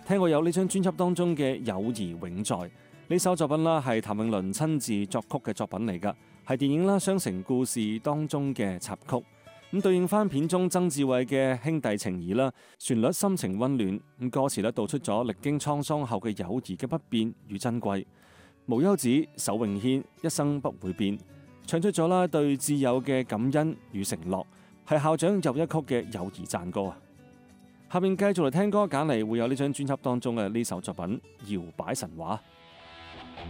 聽過有呢張專輯當中嘅《友誼永在》呢首作品啦，係譚詠麟親自作曲嘅作品嚟㗎，係電影啦《雙城故事》當中嘅插曲。咁對應翻片中曾志偉嘅兄弟情誼啦，旋律深情溫暖，咁歌詞咧道出咗歷經滄桑後嘅友誼嘅不變與珍貴。無休止手永牽，一生不會變，唱出咗啦對摯友嘅感恩與承諾，係校長又一曲嘅友誼讚歌啊！下面繼續嚟聽歌，揀嚟會有呢張專輯當中嘅呢首作品《搖擺神話》。